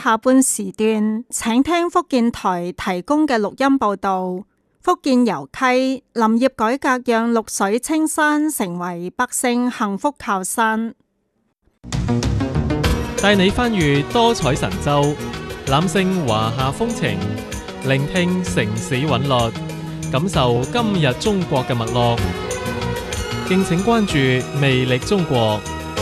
下半時段，請聽福建台提供嘅錄音報道。福建油溪林業改革讓綠水青山成為百姓幸福靠山， 帶你翻閱多彩神州，覽勝華夏風情，聆聽城市韻律，感受今日中國嘅脈絡。敬請關注魅力中國。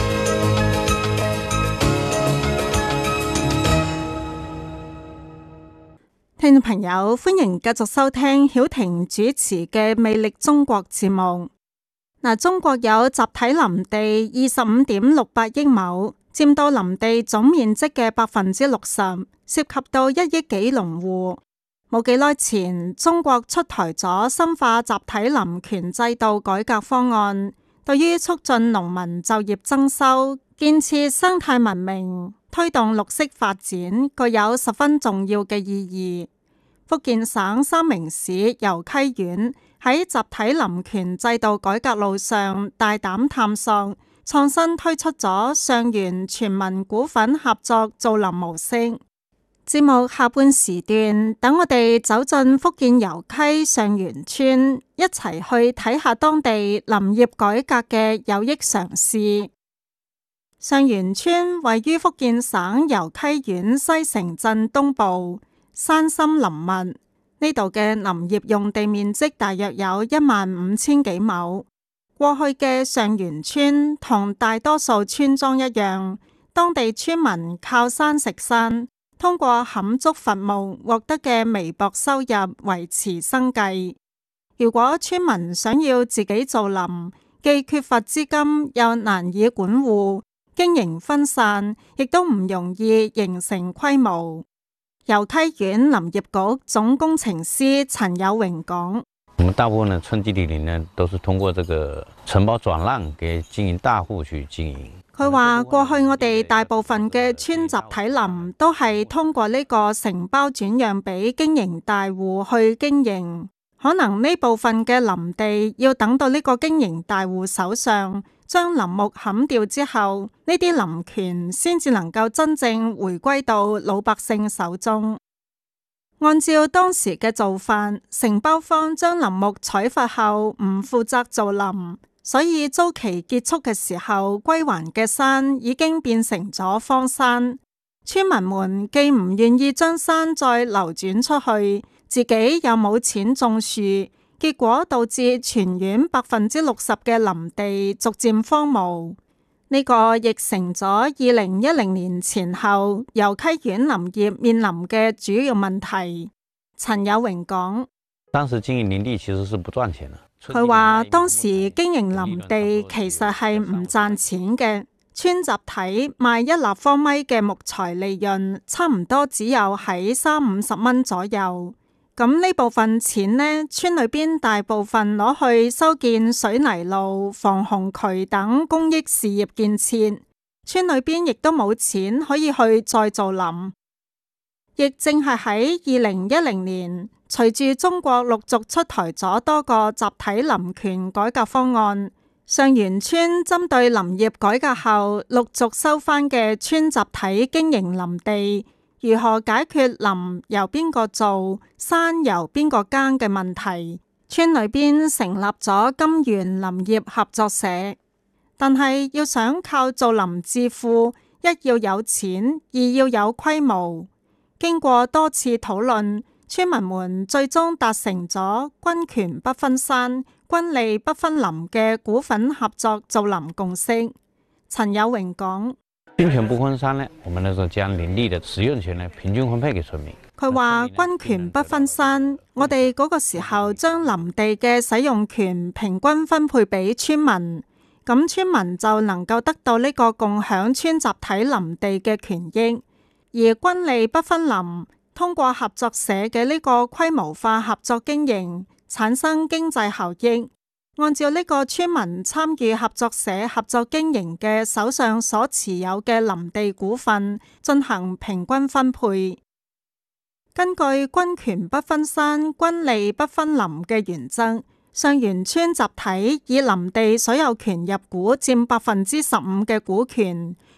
聽眾朋友，歡迎繼續收聽曉婷主持嘅魅力中國節目。中國有集體林地25.68億畝，佔到林地總面積嘅60%，涉及到1億幾農戶。冇幾耐前，中國出台咗深化集體林權制度改革方案，對於促進農民就業增收、建設生態文明、推動綠色發展，具有十分重要嘅意義。福建省三明市油溪縣喺集體林權制度改革路上大膽探索，創新推出咗上源全民股份合作造林模式。節目下半時段，等我哋走進福建油溪上源村，一齊去睇下當地林業改革嘅有益嘗試。上源村位於福建省油溪縣西城鎮東部，山深林密，呢度嘅林業用地面積大約有15000幾畝。過去嘅上源村同大多數村莊一樣，當地村民靠山食山，通過砍竹伐木獲得嘅微薄收入維持生計。如果村民想要自己造林，既缺乏資金又難以管護，經營分散，亦都唔容易形成規模。油溪縣林業局總工程師陳有榮講： 我們大部分的村基地林呢，都是通過這個承包轉讓給經營大戶去經營。 佢話過去我哋大部分嘅村集體林都係通過呢個承包轉讓俾經營大戶去經營，可能呢部分嘅林地要等到呢個經營大戶手上將林木砍掉之後，呢啲林權先至能夠真正回歸到老百姓手中。按照當時嘅做法，承包方將林木採伐後唔負責造林，所以租期結束嘅時候，歸還嘅山已經變成咗荒山。村民們既唔願意將山再流轉出去，自己又冇錢種樹，結果導致全縣60%嘅林地逐漸荒蕪。呢個亦成咗2010年前後油溪縣林業面臨嘅主要問題。陳有榮講： 當時經營林地其實是不賺錢的。 佢話當時經營林地其實係唔賺錢嘅，村集體賣1立方米嘅木材利潤差唔多只有喺30-50蚊左右。咁呢部分錢呢，村裏邊大部分攞去修建水泥路、防洪渠等公益事業建設，村裏邊亦都冇錢可以去再造林。亦正係喺2010年，隨住中國陸續出台咗多個集體林權改革方案，上源村針對林業改革後陸續收返嘅村集體經營林地，如何解決林由邊個做、山由邊個耕嘅問題，村裏邊成立咗金源林業合作社。但係要想靠造林致富，一要有錢，二要有規模。經過多次討論，村民們最終達成咗軍權不分山、軍利不分林嘅股份合作造林共識。陳有榮講： 軍權不分山呢，我們那時候將林地的使用權呢平均分配給村民。 佢話軍權不分山，我哋嗰個時候將林地嘅使用權平均分配俾村民，咁村民就能夠得到呢個共享村集體林地嘅權益。而軍利不分林，通過合作社嘅呢個規模化合作經營，產生經濟效益。按照呢個村民參與合作社合作經營嘅手上所持有嘅林地股份進行平均分配。根據軍權不分山、軍利不分林嘅原則，上源村集體以林地所有權入股佔15%嘅股權，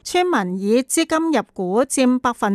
村民以資金入股佔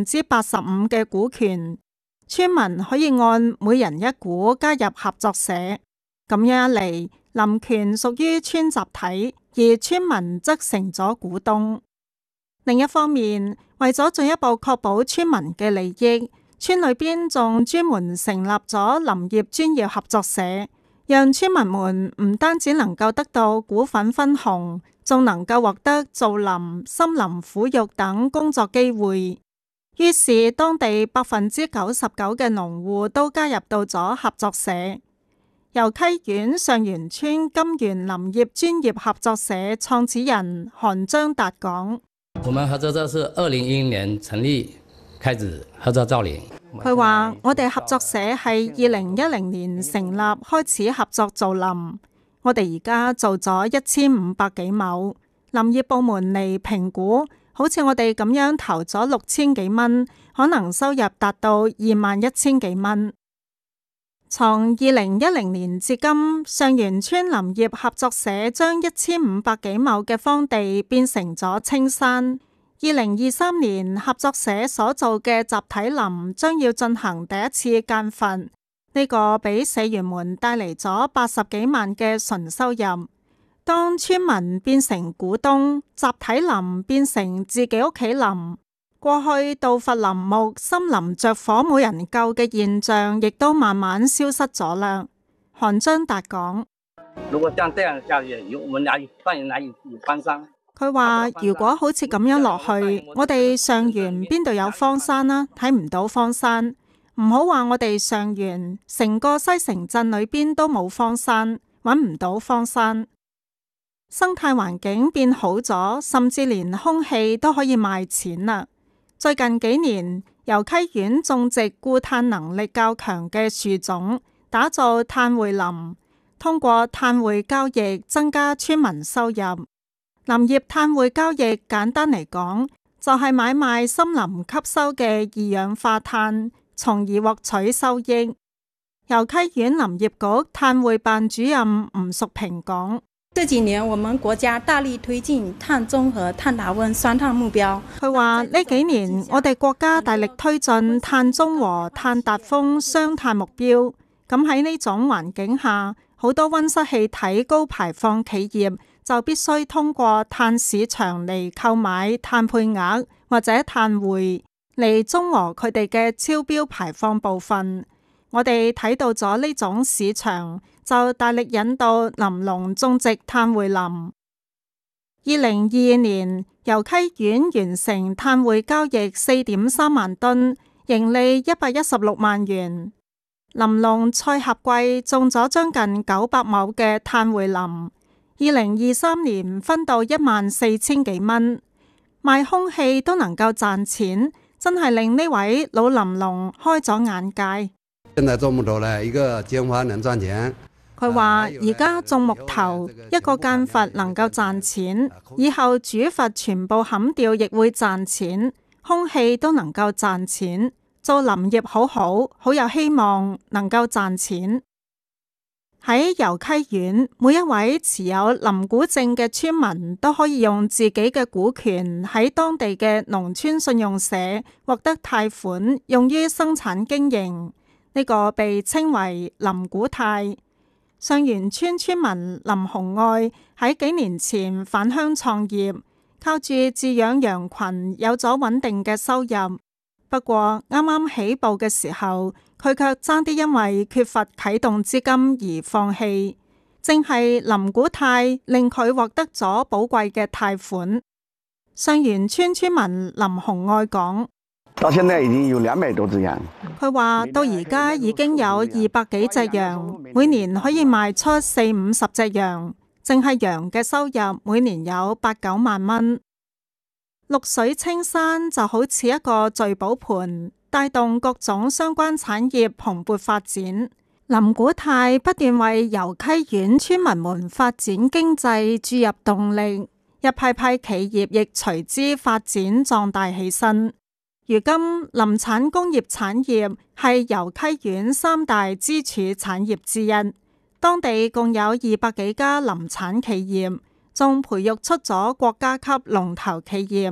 85%嘅股權，村民可以按每人一股加入合作社。咁樣一嚟，林權屬於村集體，而村民則成咗股東。另一方面，為咗進一步確保村民嘅利益，村裏邊仲專門成立咗林業專業合作社，讓村民們唔單止能夠得到股份分紅，仲能夠獲得造林、森林撫育等工作機會。於是當地99%嘅農戶都加入到咗合作社。由溪縣上元村金源林業專業合作社創始人韓章達講： 我們合作社是2011年成立，開始合作造林。 佢話：我哋合作社係2010年成立，開始合作造林。我哋而家做咗1500幾畝，林業部門嚟評估，好似我哋咁樣投咗6000幾蚊，可能收入達到21000幾蚊。從2010年至今，上元村林業合作社將1500幾畝嘅荒地變成咗青山。2023年，合作社所做嘅集體林將要進行第一次間伐，呢個俾社員們帶嚟咗80幾萬嘅純收入。當村民變成股東，集體林變成自己屋企林，過去盜伐林木、森林着火冇人救嘅現象，亦都慢慢消失咗啦。韓章達講： 如果像這樣下去，我們難以翻山。 佢話：如果好似咁樣落去，我哋上元邊度有荒山啦？睇唔到荒山。唔好話我哋上元，成個西城鎮裏邊都冇荒山，揾唔到荒山。生態環境變好咗，甚至連空氣都可以賣錢啦。最近幾年，由溪縣種植固碳能力較強嘅樹種，打造碳匯林，通過碳匯交易增加村民收入。林業碳匯交易簡單嚟講，就係買賣森林吸收嘅二氧化碳，從而獲取收益。由溪縣林業局碳匯辦主任吳淑平講： 這幾年我們國家大力推進碳中和、碳達溫雙碳目標。 佢話呢幾年我哋國家大力推進碳中和、碳達峰雙碳目標。咁喺呢種環境下，好多溫室氣體高排放企業就必須通過碳市場嚟購買碳配額或者碳匯嚟中和佢哋嘅超標排放部分。我哋睇到咗呢種市場，就大力引導林農種植碳匯林。2022年，由溪縣完成碳匯交易4.3萬噸，盈利116萬元。林農蔡合貴種咗將近900畝嘅碳匯林。2023年分到14000幾蚊，賣空氣都能夠賺錢，真係令呢位老林農開咗眼界。 現在種木頭呢，一個間伐能賺錢。 佢話而家種木頭，一個間伐能夠賺錢，以後主伐全部砍掉亦會賺錢，空氣都能夠賺錢，做林業好有希望能夠賺錢。喺由溪縣，每一位持有林股證嘅村民都可以用自己嘅股權喺當地嘅農村信用社獲得貸款，用於生產經營。呢個被稱為林股貸。上元村村民林紅愛喺幾年前返鄉創業，靠住飼養羊群有咗穩定嘅收入。不過啱啱起步嘅時候，佢卻爭啲因為缺乏啟動資金而放棄。正係林股貸令佢獲得咗寶貴嘅貸款。上元村村民林紅愛講： 到現在已經有200多隻羊。 佢話到而家已經有200幾隻羊，每年可以賣出40-50隻羊，淨係羊嘅收入每年有8-9萬蚊。綠水青山就好似一個聚寶盆，帶動各種相關產業蓬勃發展。林股貸不斷為由溪縣村民們發展經濟注入動力，一批批企業亦隨之發展壯大起身。如今林產工業產業係由溪縣3大支柱產業之一，當地共有200幾家林產企業，仲培育出咗國家級龍頭企業，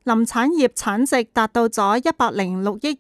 林產業產值達到咗106億